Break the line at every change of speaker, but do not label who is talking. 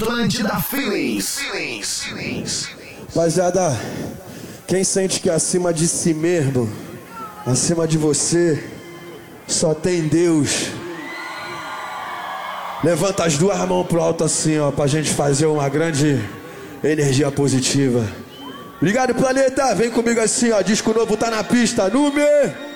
Atlântida Feelings.
Rapaziada, quem sente que acima de si mesmo, acima de você, só tem Deus, levanta as duas mãos pro alto assim, ó, pra gente fazer uma grande energia positiva. Obrigado, planeta. Vem comigo assim, ó. Disco novo tá na pista. Número